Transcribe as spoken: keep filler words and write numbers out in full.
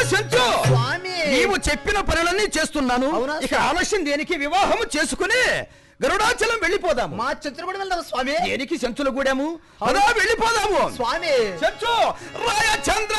సంచు నీవు చెప్పిన పనులన్నీ చేస్తున్నాను. ఇక ఆలస్యం దేనికి? వివాహము చేసుకుని గరుడాచలం వెళ్ళిపోదాము. మా చిత్రకూడ వెళ్దాము స్వామి. దేనికి సంచులు కూడాము? అదా వెళ్ళిపోదాము స్వామి. సంచు రాయ చంద్ర